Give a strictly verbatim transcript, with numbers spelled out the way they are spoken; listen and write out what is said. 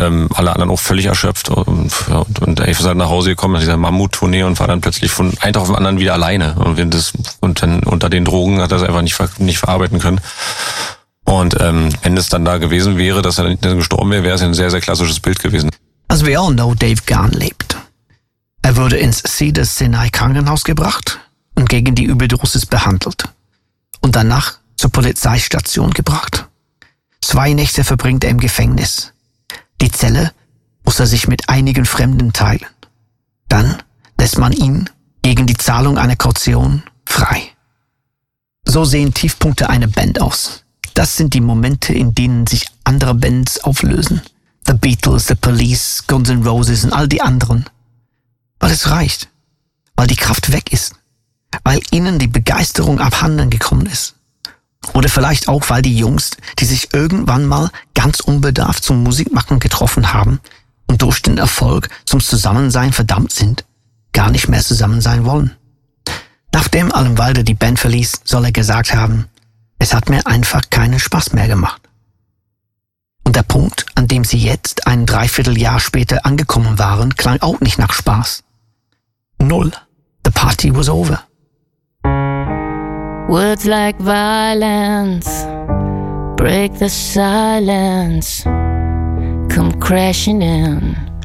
ähm, alle anderen auch völlig erschöpft. Und, und, und Dave ist halt nach Hause gekommen nach dieser Mammut-Tournee und war dann plötzlich von einem Tag auf den anderen wieder alleine. Und, wir das, und dann unter den Drogen hat er es einfach nicht, ver, nicht verarbeiten können. Und ähm, wenn es dann da gewesen wäre, dass er dann gestorben wäre, wäre es ein sehr, sehr klassisches Bild gewesen. As we all know, Dave Gahan lebt. Er wurde ins Cedars-Sinai Krankenhaus gebracht und gegen die Überdosis behandelt. Und danach zur Polizeistation gebracht. Zwei Nächte verbringt er im Gefängnis. Die Zelle muss er sich mit einigen Fremden teilen. Dann lässt man ihn gegen die Zahlung einer Kaution frei. So sehen Tiefpunkte einer Band aus. Das sind die Momente, in denen sich andere Bands auflösen. The Beatles, The Police, Guns N' Roses und all die anderen. Weil es reicht. Weil die Kraft weg ist. Weil ihnen die Begeisterung abhanden gekommen ist. Oder vielleicht auch, weil die Jungs, die sich irgendwann mal ganz unbedarft zum Musikmachen getroffen haben und durch den Erfolg zum Zusammensein verdammt sind, gar nicht mehr zusammen sein wollen. Nachdem Alan Wilder die Band verließ, soll er gesagt haben, es hat mir einfach keinen Spaß mehr gemacht. Und der Punkt, an dem sie jetzt ein Dreivierteljahr später angekommen waren, klang auch nicht nach Spaß. Null. The party was over. Words like violence break the silence, come crashing in.